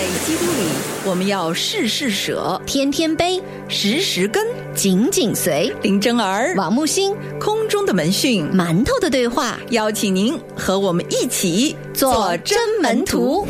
基督里，我们要事事舍， 天天悲， 时时跟， 紧紧随。 林真儿、 王木星， 空中的门讯， 馒头的对话， 邀请您和我们一起做真门徒。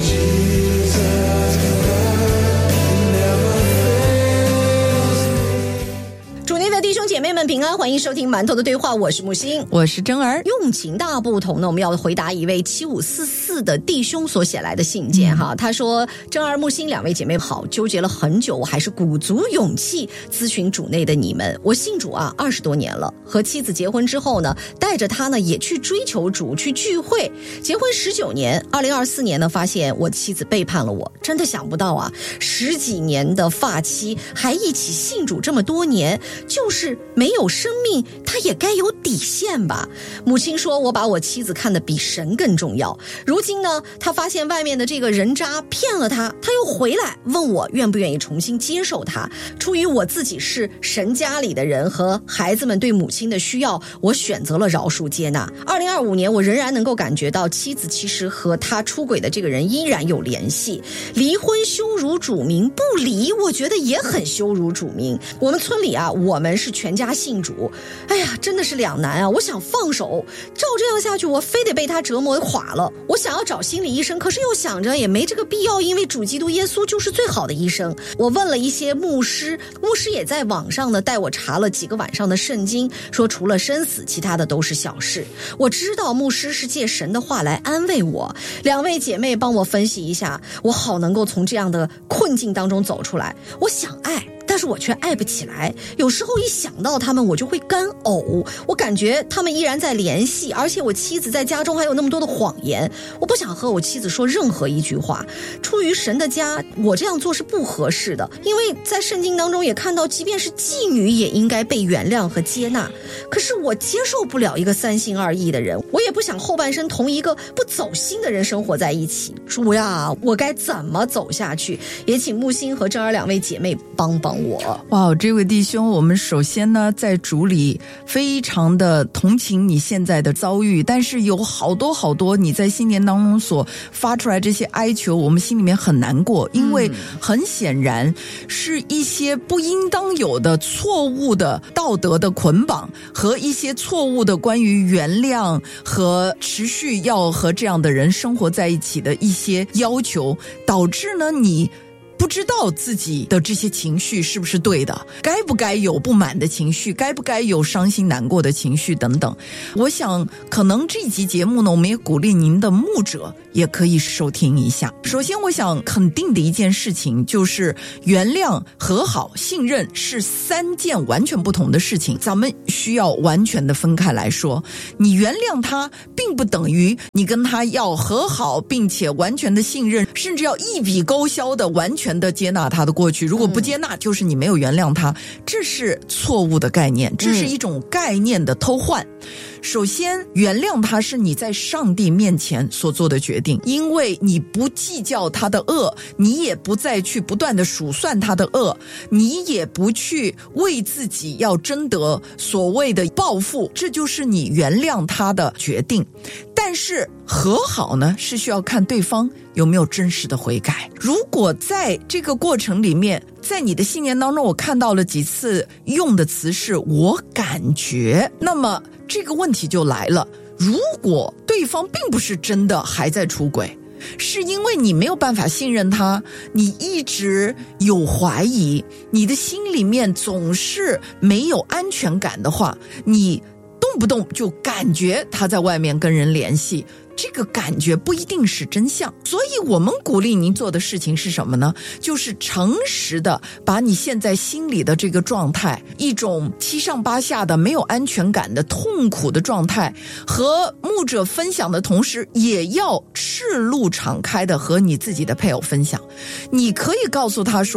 主内的弟兄姐妹们平安，欢迎收听馒头的对话，我是木星， 我是真儿。 用情大不同呢，我们要回答一位7544的弟兄所写来的信件哈。他说：真儿、木星两位姐妹好，纠结了很久，我还是鼓足勇气咨询主内的你们。我信主20多年了，和妻子结婚之后呢，带着她呢也去追求主，去聚会。结婚19年，2024年呢发现我妻子背叛了我，真的想不到10几年的发妻还一起信主这么多年。就是没有生命，他也该有底线吧。母亲说，我把我妻子看得比神更重要。如今呢，他发现外面的这个人渣骗了他，他又回来问我愿不愿意重新接受他。出于我自己是神家里的人和孩子们对母亲的需要，我选择了饶恕接纳。2025年，我仍然能够感觉到妻子其实和他出轨的这个人依然有联系。离婚羞辱主名，不离我觉得也很羞辱主名。我们村里我们是全家信主，哎呀，真的是两难我想放手，照这样下去，我非得被他折磨垮了。我想要找心理医生，可是又想着也没这个必要，因为主基督耶稣就是最好的医生。我问了一些牧师也在网上呢带我查了几个晚上的圣经，说除了生死，其他的都是小事。我知道牧师是借神的话来安慰我。两位姐妹帮我分析一下，我好能够从这样的困境当中走出来。我想爱，但是我却爱不起来，有时候一想到他们我就会干呕。我感觉他们依然在联系，而且我妻子在家中还有那么多的谎言，我不想和我妻子说任何一句话。出于神的家，我这样做是不合适的，因为在圣经当中也看到，即便是妓女也应该被原谅和接纳。可是我接受不了一个三心二意的人，我也不想后半生同一个不走心的人生活在一起。主呀，我该怎么走下去？也请木星和真儿两位姐妹帮帮我。 哇，这位弟兄，我们首先呢在主里非常的同情你现在的遭遇，但是有好多你在新年当中所发出来这些哀求，我们心里面很难过，因为很显然是一些不应当有的错误的道德的捆绑和一些错误的关于原谅和持续要和这样的人生活在一起的一些要求，导致呢你不知道自己的这些情绪是不是对的，该不该有不满的情绪，该不该有伤心难过的情绪等等。我想可能这一集节目呢，我们也鼓励您的牧者也可以收听一下。首先我想肯定的一件事情就是原谅、和好、信任是3件完全不同的事情，咱们需要完全的分开来说。你原谅他并不等于你跟他要和好，并且完全的信任，甚至要一笔勾销的完全的接纳他的过去。如果不接纳，就是你没有原谅他，这是错误的概念，这是一种概念的偷换。首先，原谅他是你在上帝面前所做的决定，因为你不计较他的恶，你也不再去不断的数算他的恶，你也不去为自己要争得所谓的报复，这就是你原谅他的决定。但是和好呢，是需要看对方有没有真实的悔改。如果在这个过程里面，在你的信念当中，我看到了几次用的词是我感觉，那么这个问题就来了。如果对方并不是真的还在出轨，是因为你没有办法信任他，你一直有怀疑，你的心里面总是没有安全感的话，你动不动就感觉他在外面跟人联系，这个感觉不一定是真相。所以我们鼓励您做的事情是什么呢？就是诚实的把你现在心里的这个状态，一种七上八下的没有安全感的痛苦的状态，和牧者分享的同时，也要赤露敞开的和你自己的配偶分享。你可以告诉他说，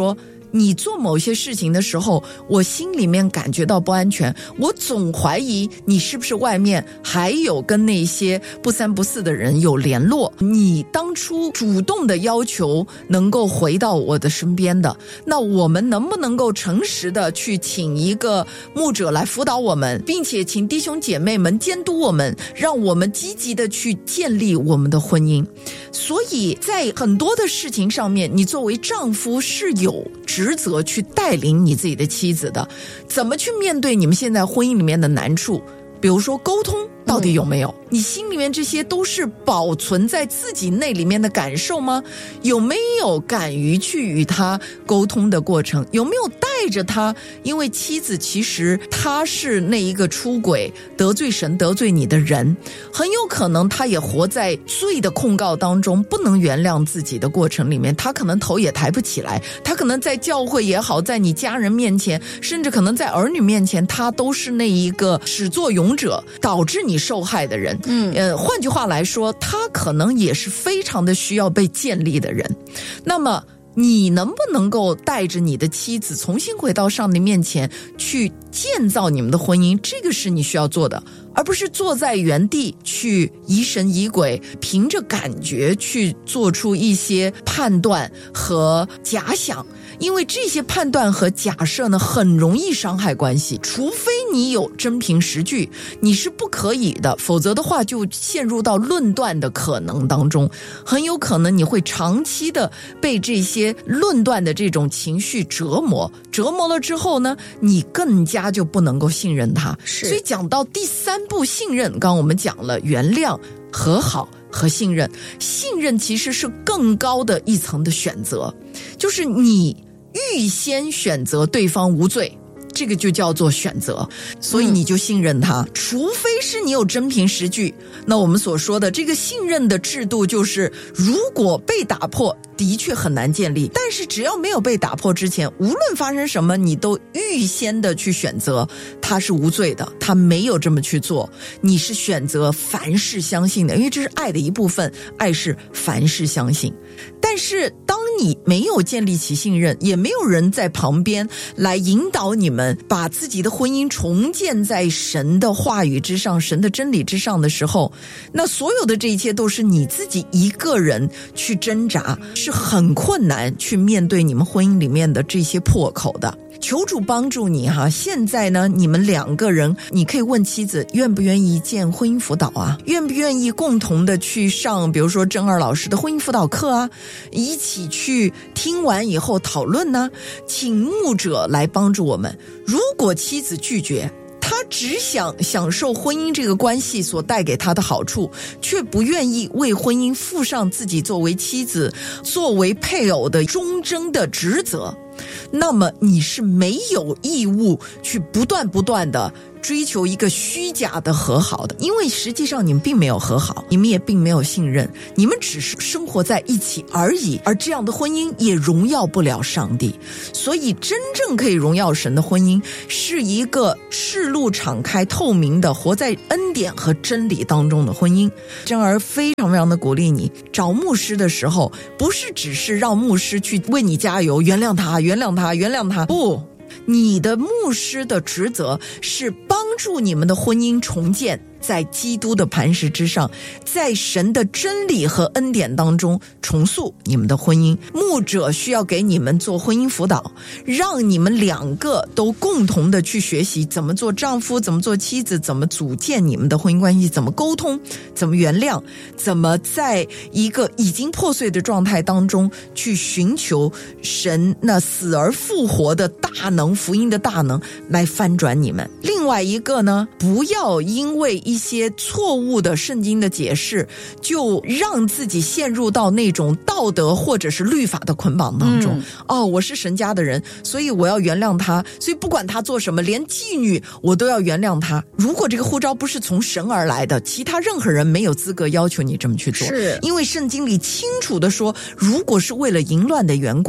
你做某些事情的时候，我心里面感觉到不安全，我总怀疑你是不是外面还有跟那些不三不四的人有联络，你当初主动的要求能够回到我的身边的，那我们能不能够诚实的去请一个牧者来辅导我们，并且请弟兄姐妹们监督我们，让我们积极的去建立我们的婚姻。所以在很多的事情上面，你作为丈夫是有职责去带领你自己的妻子的，怎么去面对你们现在婚姻里面的难处，比如说沟通到底有没有，你心里面这些都是保存在自己内里面的感受吗？有没有敢于去与他沟通的过程？有没有带着他？因为妻子其实他是那一个出轨得罪神得罪你的人，很有可能他也活在罪的控告当中，不能原谅自己的过程里面，他可能头也抬不起来，他可能在教会也好，在你家人面前，甚至可能在儿女面前，他都是那一个始作俑者，导致你受害的人。换句话来说，他可能也是非常的需要被建立的人。那么你能不能够带着你的妻子重新回到上帝面前去建造你们的婚姻，这个是你需要做的，而不是坐在原地去疑神疑鬼，凭着感觉去做出一些判断和假想。因为这些判断和假设呢，很容易伤害关系，除非你有真凭实据，你是不可以的，否则的话就陷入到论断的可能当中，很有可能你会长期的被这些论断的这种情绪折磨了之后呢，你更加就不能够信任他。所以讲到第三步信任，刚刚我们讲了原谅、和好和信任。信任其实是更高的一层的选择，就是你预先选择对方无罪，这个就叫做选择，所以你就信任他，除非是你有真凭实据。那我们所说的这个信任的制度，就是如果被打破的确很难建立，但是只要没有被打破之前，无论发生什么，你都预先的去选择他是无罪的，他没有这么去做，你是选择凡事相信的，因为这是爱的一部分，爱是凡事相信。但是当你没有建立起信任，也没有人在旁边来引导你们把自己的婚姻重建在神的话语之上，神的真理之上的时候，那所有的这一切都是你自己一个人去挣扎，是很困难去面对你们婚姻里面的这些破口的。求主帮助你哈！现在呢，你们两个人，你可以问妻子愿不愿意见婚姻辅导啊？愿不愿意共同的去上，比如说郑二老师的婚姻辅导课啊？一起去听完以后讨论呢？请牧者来帮助我们。如果妻子拒绝，他只想享受婚姻这个关系所带给他的好处，却不愿意为婚姻负上自己作为妻子、作为配偶的忠贞的职责，那么你是没有义务去不断的追求一个虚假的和好的，因为实际上你们并没有和好，你们也并没有信任，你们只是生活在一起而已，而这样的婚姻也荣耀不了上帝。所以真正可以荣耀神的婚姻，是一个赤露敞开透明的活在恩典和真理当中的婚姻。真儿非常非常的鼓励你，找牧师的时候不是只是让牧师去为你加油，原谅他原谅他原谅他，不，你的牧师的职责是帮助你们的婚姻重建在基督的磐石之上，在神的真理和恩典当中重塑你们的婚姻。牧者需要给你们做婚姻辅导，让你们两个都共同的去学习怎么做丈夫，怎么做妻子，怎么组建你们的婚姻关系，怎么沟通，怎么原谅，怎么在一个已经破碎的状态当中去寻求神那死而复活的大能，福音的大能来翻转你们。另外一个呢，不要因为一些错误的圣经的解释，就让自己陷入到那种道德或者是律法的捆绑当中。我是神家的人，所以我要原谅他，所以不管他做什么，连妓女我都要原谅他。如果这个呼召不是从神而来的，其他任何人没有资格要求你这么去做。是因为圣经里清楚的说，如果是为了淫乱的缘故，他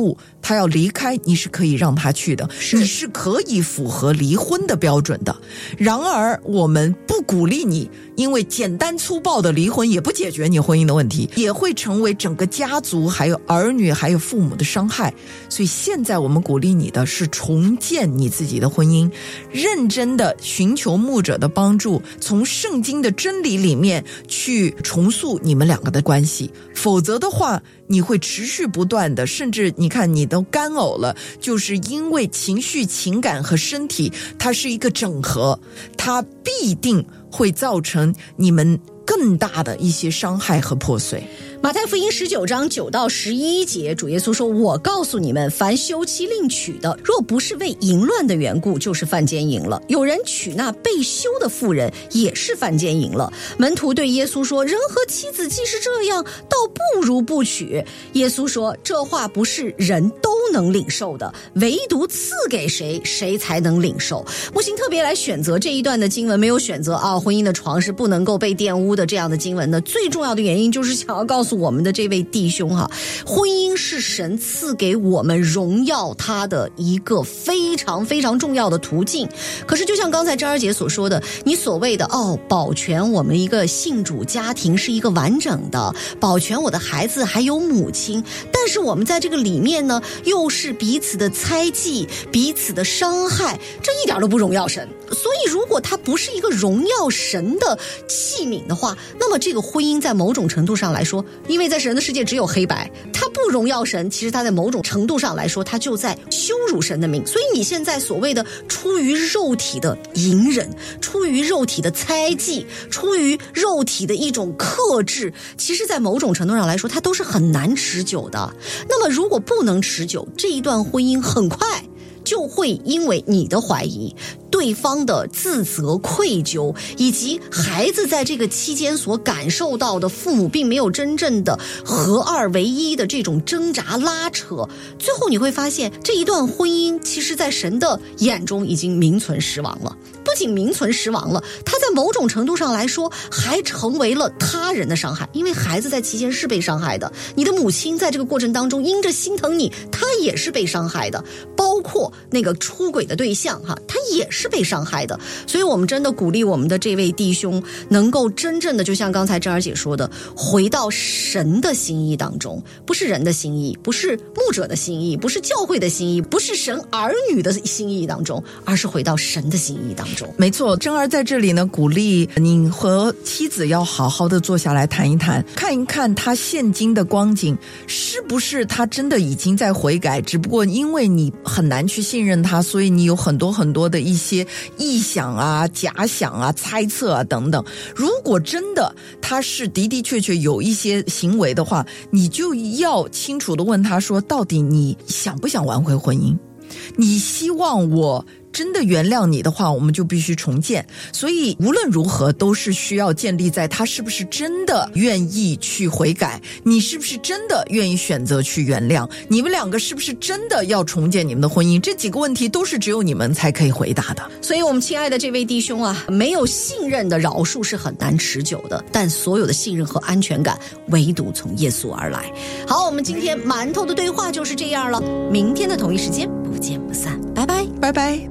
他要离开，你是可以让他去的，你是可以符合离婚的标准的。然而我们不鼓励你，因为简单粗暴的离婚也不解决你婚姻的问题，也会成为整个家族还有儿女还有父母的伤害。所以现在我们鼓励你的是重建你自己的婚姻，认真的寻求牧者的帮助，从圣经的真理里面去重塑你们两个的关系。否则的话，你会持续不断的，甚至你看你都干呕了，就是因为情绪、情感和身体它是一个整合，它必定会造成你们更大的一些伤害和破碎。 马太福音19章9到11节，主耶稣说，我告诉你们，凡休妻另娶的，若不是为淫乱的缘故，就是犯奸淫了。有人娶那被休的妇人，也是犯奸淫了。门徒对耶稣说，人和妻子既是这样，倒不如不娶。耶稣说，这话不是人都能领受的，唯独赐给谁，谁才能领受。木星特别来选择这一段的经文，没有选择婚姻的床是不能够被玷污的这样的经文呢，最重要的原因就是想要告诉我们的这位弟兄婚姻是神赐给我们荣耀他的一个非常非常重要的途径。可是就像刚才张二姐所说的，你所谓的保全我们一个信主家庭是一个完整的，保全我的孩子还有母亲，但是我们在这个里面呢，又是彼此的猜忌，彼此的伤害，这一点都不荣耀神。所以如果它不是一个荣耀神的器皿的话，那么这个婚姻在某种程度上来说，因为在神的世界只有黑白，它不荣耀神，其实它在某种程度上来说，它就在羞辱神的名。所以你现在所谓的出于肉体的隐忍，出于肉体的猜忌，出于肉体的一种克制，其实在某种程度上来说，它都是很难持久的。那么如果不能持久，这一段婚姻很快就会因为你的怀疑，对方的自责愧疚，以及孩子在这个期间所感受到的父母并没有真正的合二为一的这种挣扎拉扯，最后你会发现这一段婚姻其实在神的眼中已经名存实亡了。不仅名存实亡了，它在某种程度上来说还成为了他人的伤害，因为孩子在期间是被伤害的，你的母亲在这个过程当中因着心疼你，她也是被伤害的，包括那个出轨的对象他也是被伤害的。所以我们真的鼓励我们的这位弟兄能够真正的就像刚才珍儿姐说的，回到神的心意当中，不是人的心意，不是牧者的心意，不是教会的心意，不是神儿女的心意当中，而是回到神的心意当中。 没错，珍儿在这里呢，鼓励你和妻子要好好的坐下来谈一谈，看一看他现今的光景是不是他真的已经在悔改，只不过因为你很难去信任他，所以你有很多很多的一些臆想啊、假想啊、猜测啊等等。如果真的他是的的确确有一些行为的话，你就要清楚的问他说，到底你想不想挽回婚姻？你希望我真的原谅你的话，我们就必须重建。所以无论如何都是需要建立在他是不是真的愿意去悔改，你是不是真的愿意选择去原谅，你们两个是不是真的要重建你们的婚姻，这几个问题都是只有你们才可以回答的。 所以我们亲爱的这位弟兄没有信任的饶恕是很难持久的，但所有的信任和安全感唯独从耶稣而来。好，我们今天馒头的对话就是这样了，明天的同一时间不见不散，拜拜， 拜拜。